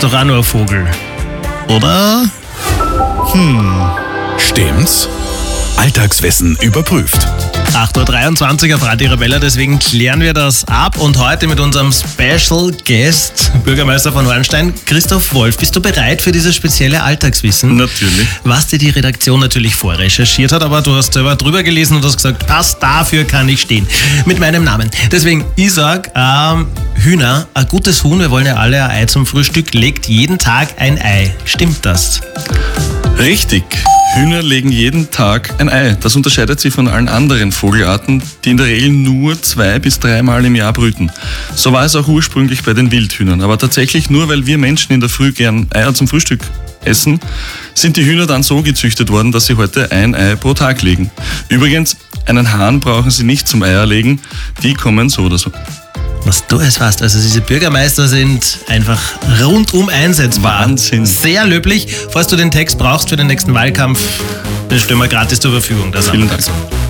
ist doch auch nur ein Vogel. Oder? Stimmt's? Alltagswissen überprüft. 8.23 Uhr auf Radio Arabella, deswegen klären wir das ab. Und heute mit unserem Special Guest, Bürgermeister von Hornstein, Christoph Wolf. Bist du bereit für dieses spezielle Alltagswissen? Natürlich. Was dir die Redaktion natürlich vorrecherchiert hat, aber du hast selber drüber gelesen und hast gesagt, dafür kann ich stehen. Mit meinem Namen. Deswegen, ich sag, Hühner, ein gutes Huhn, wir wollen ja alle ein Ei zum Frühstück, legt jeden Tag ein Ei. Stimmt das? Richtig. Hühner legen jeden Tag ein Ei. Das unterscheidet sie von allen anderen Vogelarten, die in der Regel nur 2 bis 3 Mal im Jahr brüten. So war es auch ursprünglich bei den Wildhühnern. Aber tatsächlich nur, weil wir Menschen in der Früh gern Eier zum Frühstück essen, sind die Hühner dann so gezüchtet worden, dass sie heute ein Ei pro Tag legen. Übrigens, einen Hahn brauchen sie nicht zum Eierlegen, die kommen so oder so. Was du es weißt, also diese Bürgermeister sind einfach rundum einsetzbar. Wahnsinn. Sehr löblich. Falls du den Text brauchst für den nächsten Wahlkampf, den stellen wir gratis zur Verfügung. Das Vielen Dank. So.